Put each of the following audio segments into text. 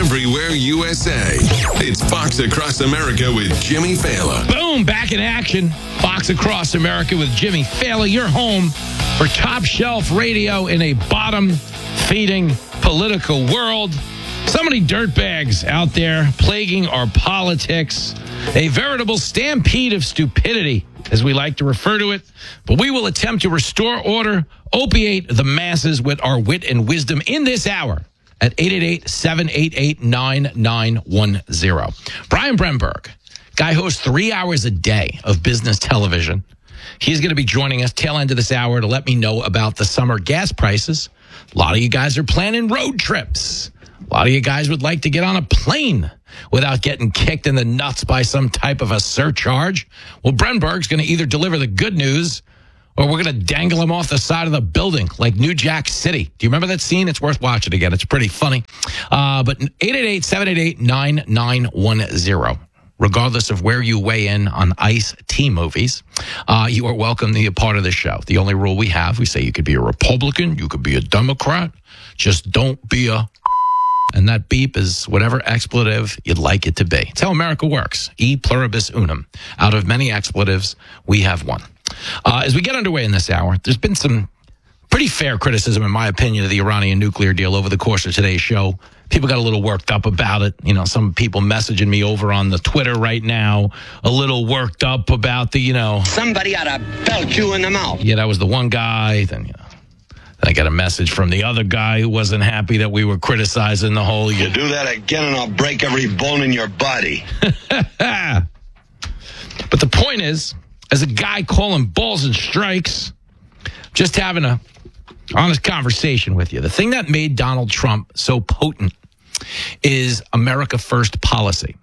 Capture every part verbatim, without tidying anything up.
everywhere U S A. It's Fox Across America with Jimmy Fallon. Boom, back in action. Fox Across America with Jimmy Fallon. Your home for top shelf radio in a bottom-feeding political world. So many dirtbags out there plaguing our politics. A veritable stampede of stupidity, as we like to refer to it. But we will attempt to restore order, opiate the masses with our wit and wisdom in this hour at eight eight eight, seven eight eight, nine nine one zero. Brian Brenberg, guy hosts three hours a day of business television. He's going to be joining us tail end of this hour to let me know about the summer gas prices. A lot of you guys are planning road trips. A lot of you guys would like to get on a plane without getting kicked in the nuts by some type of a surcharge. Well, Brenberg's going to either deliver the good news or we're going to dangle him off the side of the building like New Jack City. Do you remember that scene? It's worth watching again. It's pretty funny. Uh, but eight eight eight, seven eight eight, nine nine one zero. Regardless of where you weigh in on ICE T movies, uh, you are welcome to be a part of the show. The only rule we have, we say you could be a Republican, you could be a Democrat, just don't be a... And that beep is whatever expletive you'd like it to be. It's how America works. E pluribus unum. Out of many expletives, we have one. Uh, as we get underway in this hour, there's been some pretty fair criticism, in my opinion, of the Iranian nuclear deal over the course of today's show. People got a little worked up about it. You know, some people messaging me over on the Twitter right now, a little worked up about the, you know... Somebody ought to belt you in the mouth. Yeah, that was the one guy. Then, you know... I got a message from the other guy who wasn't happy that we were criticizing the whole... You do that again and I'll break every bone in your body. But the point is, as a guy calling balls and strikes, just having a honest conversation with you. The thing that made Donald Trump so potent is America First policy.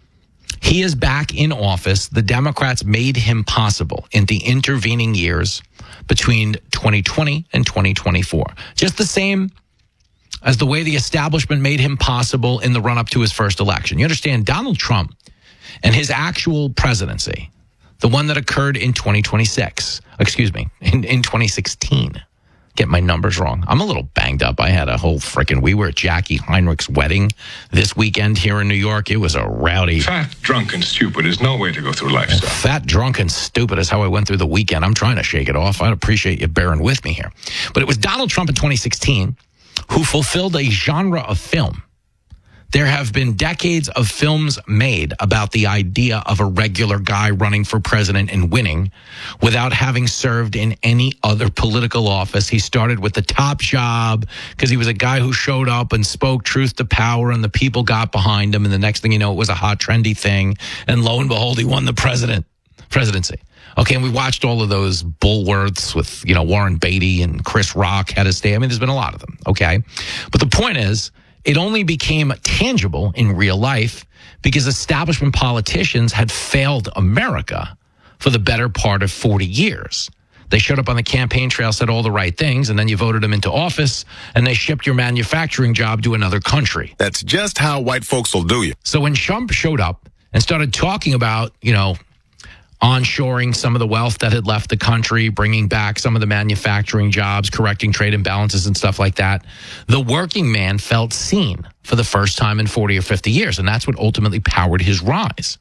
He is back in office. The Democrats made him possible in the intervening years between twenty twenty and twenty twenty-four. Just the same as the way the establishment made him possible in the run-up to his first election. You understand, Donald Trump and his actual presidency, the one that occurred in twenty twenty-six, excuse me, in, in twenty sixteen. Get my numbers wrong. I'm a little banged up. I had a whole freaking, we were at Jackie Heinrich's wedding this weekend here in New York. It was a rowdy. Fat, drunk, and stupid is no way to go through life, sir. Fat, drunk, and stupid is how I went through the weekend. I'm trying to shake it off. I'd appreciate you bearing with me here. But it was Donald Trump in twenty sixteen who fulfilled a genre of film. There have been decades of films made about the idea of a regular guy running for president and winning without having served in any other political office. He started with the top job because he was a guy who showed up and spoke truth to power and the people got behind him. And the next thing you know, it was a hot, trendy thing. And lo and behold, he won the president presidency. Okay, and we watched all of those Bullworths with, you know, Warren Beatty and Chris Rock had to stay. I mean, there's been a lot of them, okay? But the point is, it only became tangible in real life because establishment politicians had failed America for the better part of forty years. They showed up on the campaign trail, said all the right things, and then you voted them into office, and they shipped your manufacturing job to another country. That's just how white folks will do you. So when Trump showed up and started talking about, you know, onshoring some of the wealth that had left the country, bringing back some of the manufacturing jobs, correcting trade imbalances and stuff like that, the working man felt seen for the first time in forty or fifty years, and that's what ultimately powered his rise.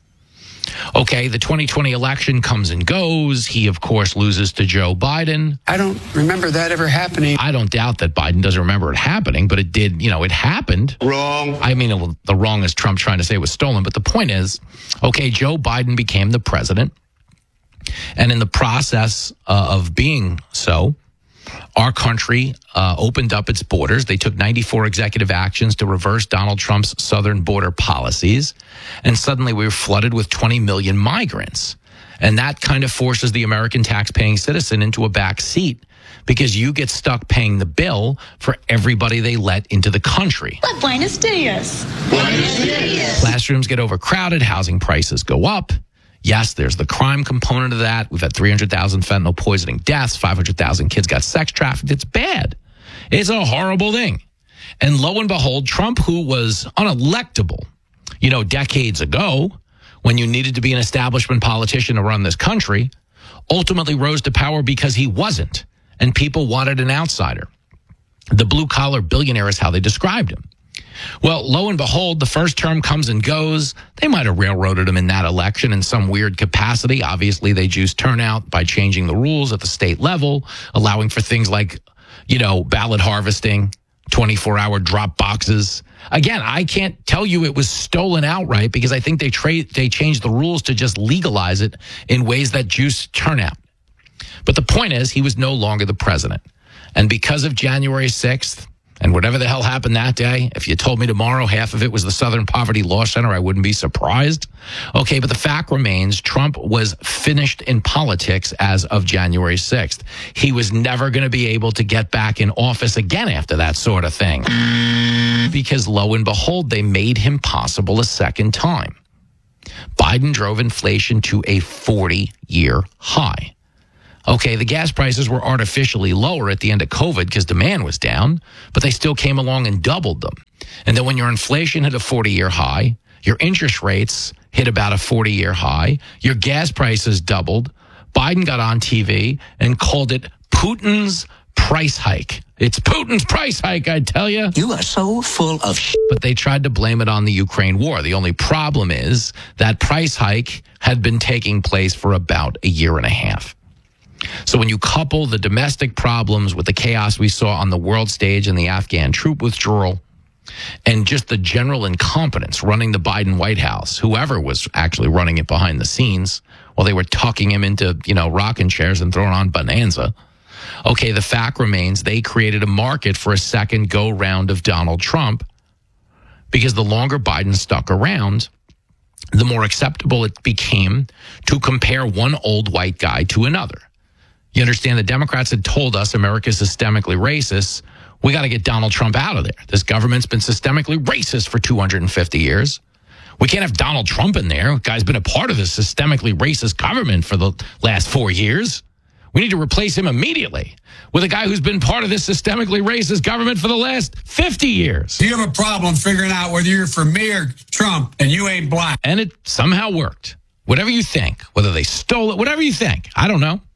Okay, the twenty twenty election comes and goes. He, of course, loses to Joe Biden. I don't remember that ever happening. I don't doubt that Biden doesn't remember it happening, but it did, you know, it happened. Wrong. I mean, it, the wrong is Trump trying to say it was stolen, but the point is, okay, Joe Biden became the president, and in the process uh, of being so, our country uh, opened up its borders. They took ninety-four executive actions to reverse Donald Trump's southern border policies. And suddenly we were flooded with twenty million migrants. And that kind of forces the American tax-paying citizen into a back seat because you get stuck paying the bill for everybody they let into the country. Well, buenos dias. Buenos dias. Classrooms get overcrowded. Housing prices go up. Yes, there's the crime component of that. We've had three hundred thousand fentanyl poisoning deaths. five hundred thousand kids got sex trafficked. It's bad. It's a horrible thing. And lo and behold, Trump, who was unelectable, you know, decades ago, when you needed to be an establishment politician to run this country, ultimately rose to power because he wasn't. And people wanted an outsider. The blue-collar billionaire is how they described him. Well, lo and behold, the first term comes and goes. They might have railroaded him in that election in some weird capacity. Obviously, they juiced turnout by changing the rules at the state level, allowing for things like, you know, ballot harvesting, twenty-four hour drop boxes. Again, I can't tell you it was stolen outright because I think they tra- they changed the rules to just legalize it in ways that juiced turnout. But the point is, he was no longer the president. And because of January sixth, and whatever the hell happened that day, if you told me tomorrow half of it was the Southern Poverty Law Center, I wouldn't be surprised. Okay, but the fact remains, Trump was finished in politics as of January sixth. He was never going to be able to get back in office again after that sort of thing. Because lo and behold, they made him possible a second time. Biden drove inflation to a forty-year high. Okay, the gas prices were artificially lower at the end of COVID because demand was down, but they still came along and doubled them. And then when your inflation hit a forty-year high, your interest rates hit about a forty-year high, your gas prices doubled, Biden got on T V and called it Putin's price hike. It's Putin's price hike, I tell you. You are so full of shit. But they tried to blame it on the Ukraine war. The only problem is that price hike had been taking place for about a year and a half. So when you couple the domestic problems with the chaos we saw on the world stage and the Afghan troop withdrawal and just the general incompetence running the Biden White House, whoever was actually running it behind the scenes while they were tucking him into, you know, rocking chairs and throwing on Bonanza. Okay, the fact remains they created a market for a second go round of Donald Trump because the longer Biden stuck around, the more acceptable it became to compare one old white guy to another. You understand the Democrats had told us America's systemically racist. We got to get Donald Trump out of there. This government's been systemically racist for two hundred fifty years. We can't have Donald Trump in there. The guy's been a part of this systemically racist government for the last four years. We need to replace him immediately with a guy who's been part of this systemically racist government for the last fifty years. You have a problem figuring out whether you're for me or Trump and you ain't black. And it somehow worked. Whatever you think, whether they stole it, whatever you think, I don't know.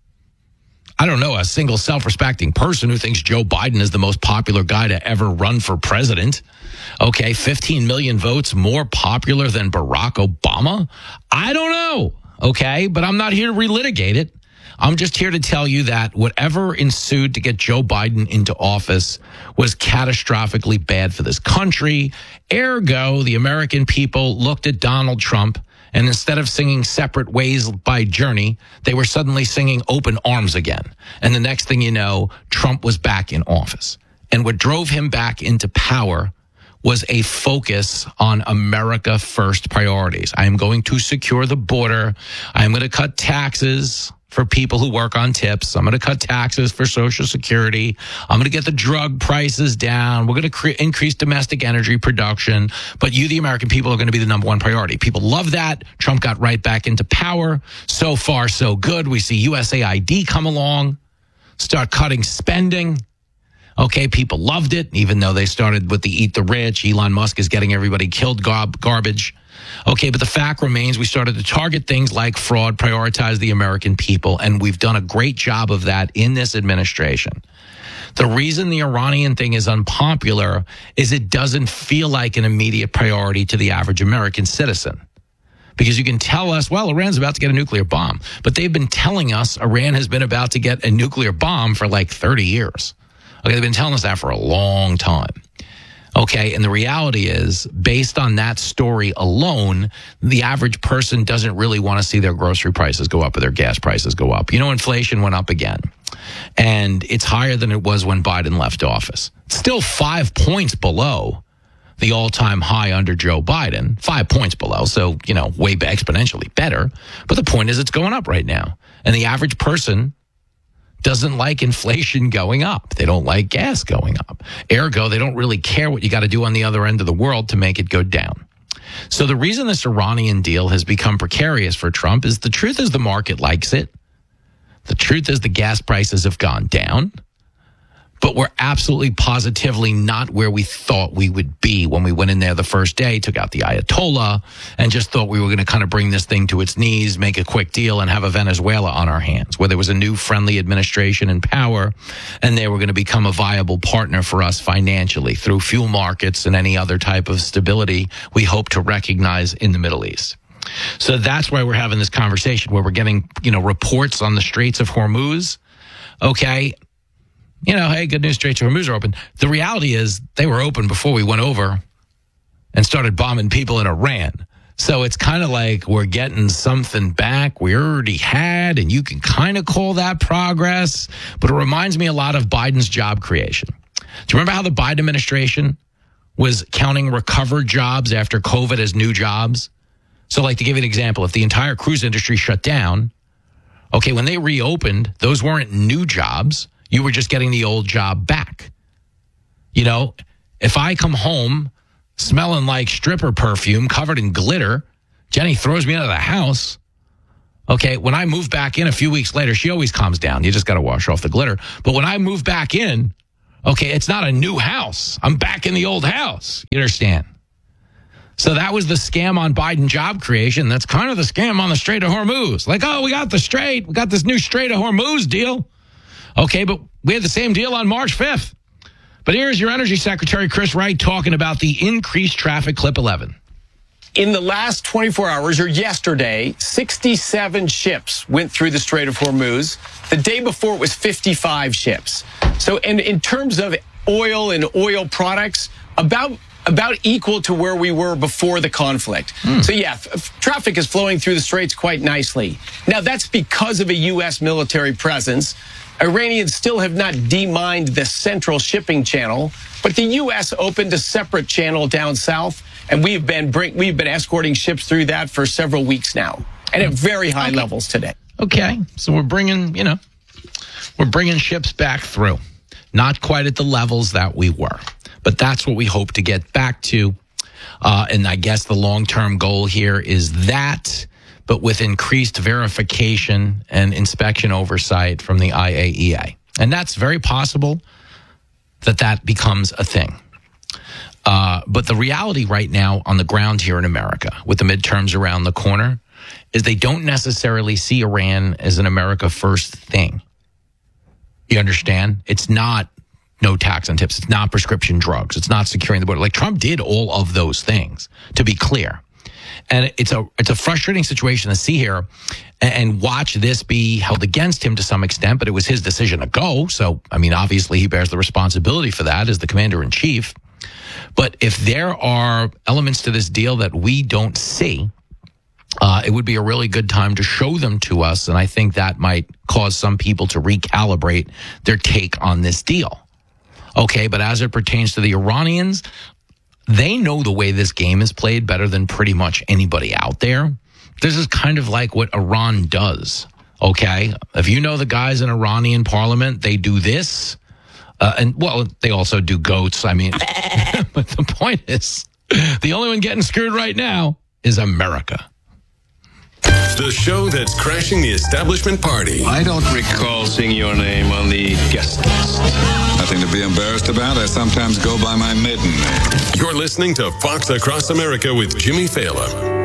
I don't know a single self-respecting person who thinks Joe Biden is the most popular guy to ever run for president. Okay, fifteen million votes more popular than Barack Obama? I don't know, okay? But I'm not here to relitigate it. I'm just here to tell you that whatever ensued to get Joe Biden into office was catastrophically bad for this country. Ergo, the American people looked at Donald Trump, and instead of singing Separate Ways by Journey, they were suddenly singing Open Arms again. And the next thing you know, Trump was back in office. And what drove him back into power was a focus on America first priorities. I am going to secure the border. I am going to cut taxes for people who work on tips. I'm going to cut taxes for Social Security. I'm going to get the drug prices down. We're going to cre- increase domestic energy production. But you, the American people, are going to be the number one priority. People love that. Trump got right back into power. So far, so good. We see U S A I D come along, start cutting spending. Okay, people loved it, even though they started with the eat the rich. Elon Musk is getting everybody killed garb- garbage. Okay, but the fact remains we started to target things like fraud, prioritize the American people, and we've done a great job of that in this administration. The reason the Iranian thing is unpopular is it doesn't feel like an immediate priority to the average American citizen. Because you can tell us, well, Iran's about to get a nuclear bomb. But they've been telling us Iran has been about to get a nuclear bomb for like thirty years. Okay, they've been telling us that for a long time. Okay, and the reality is, based on that story alone, the average person doesn't really want to see their grocery prices go up or their gas prices go up. You know, inflation went up again, and it's higher than it was when Biden left office. It's still five points below the all-time high under Joe Biden, five points below, so, you know, way exponentially better. But the point is it's going up right now, and the average person doesn't like inflation going up. They don't like gas going up. Ergo, they don't really care what you got to do on the other end of the world to make it go down. So the reason this Iranian deal has become precarious for Trump is the truth is the market likes it. The truth is the gas prices have gone down. but we're absolutely positively not where we thought we would be when we went in there the first day, took out the Ayatollah, and just thought we were going to kind of bring this thing to its knees, make a quick deal, and have a Venezuela on our hands, where there was a new friendly administration in power, and they were going to become a viable partner for us financially through fuel markets and any other type of stability we hope to recognize in the Middle East. So that's why we're having this conversation, where we're getting, you know, reports on the Straits of Hormuz. Okay. You know, hey, good news, Straits of Hormuz are open. The reality is they were open before we went over and started bombing people in Iran. So it's kind of like we're getting something back we already had, and you can kind of call that progress. But it reminds me a lot of Biden's job creation. Do you remember how the Biden administration was counting recovered jobs after COVID as new jobs? So like, to give you an example, if the entire cruise industry shut down, okay, when they reopened, those weren't new jobs. You were just getting the old job back. You know, if I come home smelling like stripper perfume covered in glitter, Jenny throws me out of the house. Okay, when I move back in a few weeks later, she always calms down. You just got to wash off the glitter. But when I move back in, okay, it's not a new house. I'm back in the old house. You understand? So that was the scam on Biden job creation. That's kind of the scam on the Strait of Hormuz. Like, oh, we got the Strait. We got this new Strait of Hormuz deal. Okay, but we had the same deal on March fifth. But here's your Energy Secretary, Chris Wright, talking about the increased traffic. Clip eleven. In the last twenty-four hours, or yesterday, sixty-seven ships went through the Strait of Hormuz. The day before, it was fifty-five ships. So in, in terms of oil and oil products, about about equal to where we were before the conflict. Hmm. So yeah, f- traffic is flowing through the Straits quite nicely. Now, that's because of a U S military presence. Iranians still have not demined the central shipping channel, but the U S opened a separate channel down south, and we've been bring, we've been escorting ships through that for several weeks now, and at very high okay. levels today. Okay, so we're bringing, you know, we're bringing ships back through. Not quite at the levels that we were, but that's what we hope to get back to. Uh, and I guess the long-term goal here is that, but with increased verification and inspection oversight from the I A E A. And that's very possible that that becomes a thing. Uh, but the reality right now on the ground here in America, with the midterms around the corner, is they don't necessarily see Iran as an America first thing. You understand? It's not no tax on tips. It's not prescription drugs. It's not securing the border. Like, Trump did all of those things, to be clear. And it's a it's a frustrating situation to see here and watch this be held against him to some extent, but it was his decision to go. So, I mean, obviously he bears the responsibility for that as the commander in chief. But if there are elements to this deal that we don't see, Uh, it would be a really good time to show them to us, and I think that might cause some people to recalibrate their take on this deal. Okay, but as it pertains to the Iranians, they know the way this game is played better than pretty much anybody out there. This is kind of like what Iran does, okay? If you know the guys in Iranian parliament, they do this, uh, and, well, they also do goats, I mean, but the point is, the only one getting screwed right now is America. The show that's crashing the establishment party. I don't recall seeing your name on the guest list. Nothing to be embarrassed about. I sometimes go by my maiden name. You're listening to Fox Across America with Jimmy Fallon.